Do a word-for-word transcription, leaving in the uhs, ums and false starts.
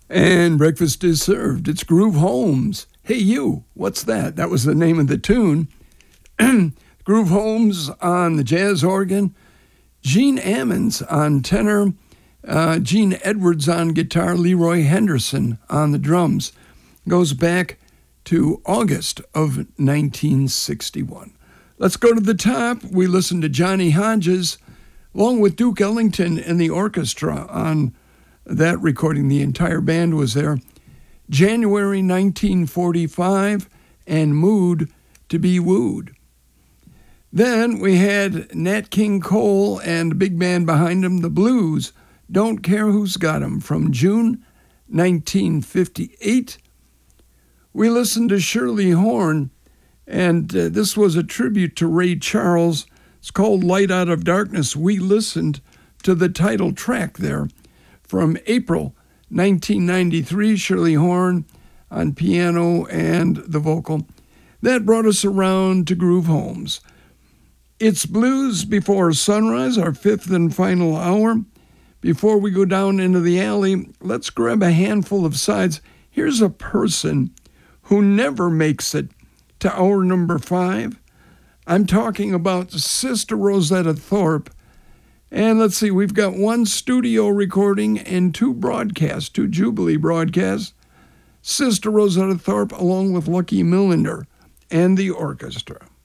And breakfast is served. It's Groove Holmes. Hey, you, what's that? That was the name of the tune. Groove Holmes on the jazz organ, Gene Ammons on tenor, uh, Gene Edwards on guitar, Leroy Henderson on the drums. Goes back to August of nineteen sixty-one. Let's go to the top. We listened to Johnny Hodges along with Duke Ellington and the orchestra on that recording. The entire band was there. January nineteen forty-five and Mood to Be Wooed. Then we had Nat King Cole and a big band behind him, the Blues, Don't Care Who's Got 'Em, from June nineteen fifty-eight. We listened to Shirley Horn, and uh, this was a tribute to Ray Charles. It's called Light Out of Darkness. We listened to the title track there from April nineteen ninety-three, Shirley Horn on piano and the vocal. That brought us around to Groove Holmes. It's Blues Before Sunrise, our fifth and final hour. Before we go down into the alley, let's grab a handful of sides. Here's a person who never makes it to hour number five. I'm talking about Sister Rosetta Tharpe. And let's see, we've got one studio recording and two broadcasts, two Jubilee broadcasts. Sister Rosetta Tharpe along with Lucky Millinder and the orchestra.